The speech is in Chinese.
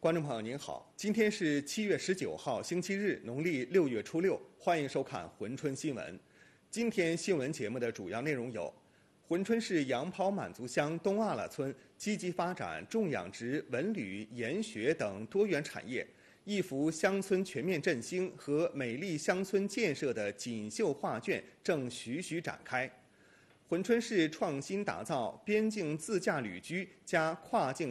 观众朋友您好，今天是7月19号，星期日，农历6月初6，欢迎收看珲春新闻。今天新闻节目的主要内容有：珲春市杨圃满族乡东阿拉村积极发展重养殖、文旅、研学等多元产业，一幅乡村全面振兴和美丽乡村建设的锦绣画卷正徐徐展开。珲春市创新打造边境自驾旅居加跨境